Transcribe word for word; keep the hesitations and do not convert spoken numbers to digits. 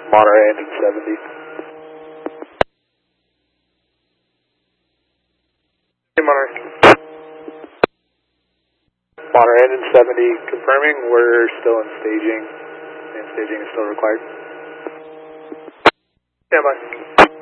Monterey engine seventy. Hey, Monterey. Monterey engine seventy, confirming we're still in staging, and staging is still required. Stand by.